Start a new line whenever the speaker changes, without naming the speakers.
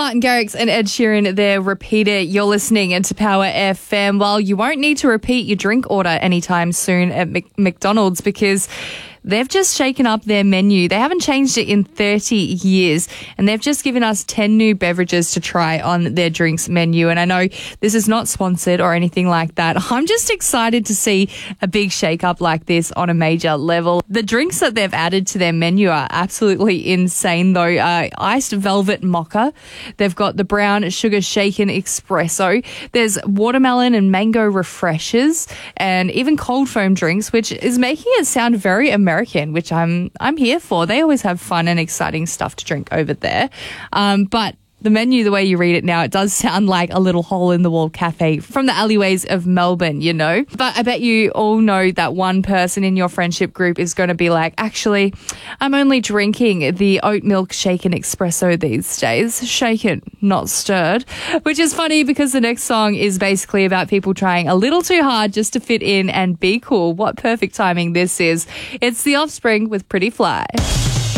Martin Garrix and Ed Sheeran there, Repeat It. You're listening into Power FM. Well, you won't need to repeat your drink order anytime soon at McDonald's because they've just shaken up their menu. They haven't changed it in 30 years, and they've just given us 10 new beverages to try on their drinks menu. And I know this is not sponsored or anything like that. I'm just excited to see a big shake-up like this on a major level. The drinks that they've added to their menu are absolutely insane, though. Iced Velvet Mocha. They've got the Brown Sugar Shaken Espresso. There's watermelon and mango refreshers, and even cold foam drinks, which is making it sound very American, which I'm here for. They always have fun and exciting stuff to drink over there. But the menu, the way you read it now, it does sound like a little hole-in-the-wall cafe from the alleyways of Melbourne, you know. But I bet you all know that one person in your friendship group is going to be like, actually, I'm only drinking the oat milk shaken espresso these days. Shaken, not stirred. Which is funny because the next song is basically about people trying a little too hard just to fit in and be cool. What perfect timing this is. It's The Offspring with Pretty Fly.